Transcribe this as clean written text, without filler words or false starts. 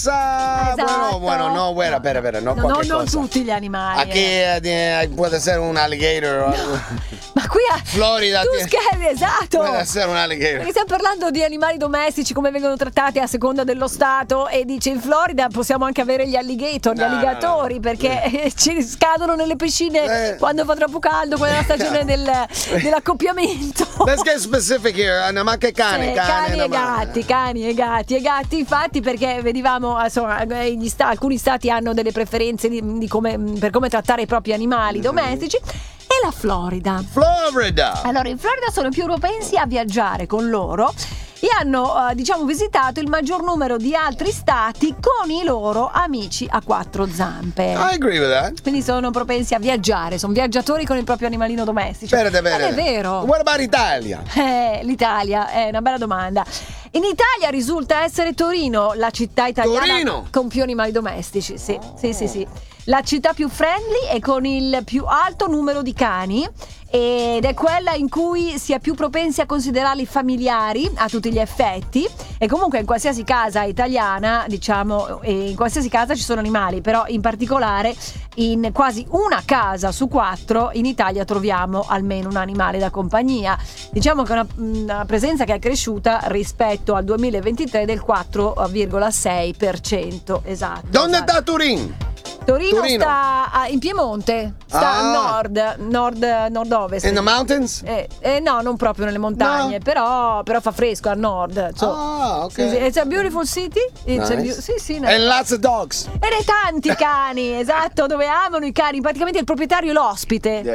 Esatto. Bueno, espera, no cualquier non cosa. tutti gli animali. Aquí può essere un alligator. Ma qui a Florida. tu scherzi, esatto. Può essere un alligator. Perché stiamo parlando di animali domestici, come vengono trattati a seconda dello stato, e dice in Florida possiamo anche avere gli alligator, gli alligatori, perché ci scadono nelle piscine quando fa troppo caldo, quella è la stagione dell'accoppiamento. Let's get specific here, ma anche cani e gatti, infatti, perché vedevamo, insomma, alcuni stati hanno delle preferenze per come trattare i propri animali domestici. E la Florida. Allora, in Florida sono più propensi a viaggiare con loro e hanno visitato il maggior numero di altri stati con i loro amici a quattro zampe. I agree with that. Quindi sono propensi a viaggiare, sono viaggiatori con il proprio animalino domestico. Bene. È vero. What about Italia? L'Italia è una bella domanda. In Italia risulta essere Torino la città italiana con più animali domestici. Sì. La città più friendly e con il più alto numero di cani, ed è quella in cui si è più propensi a considerarli familiari a tutti gli effetti. E comunque in qualsiasi casa italiana, in qualsiasi casa ci sono animali, però in particolare in quasi una su 4 in Italia troviamo almeno un animale da compagnia. Diciamo che è una presenza che è cresciuta rispetto al 2023 del 4,6%. Esatto. Dove sta Torino? Torino sta in Piemonte, sta a nord-ovest. In the mountains? No, non proprio nelle montagne, però fa fresco a nord. Ok. Sì, it's a beautiful city. Nice. Sì. And lots of dogs. Ed è tanti cani, esatto, dove amano i cani. Praticamente il proprietario e l'ospite.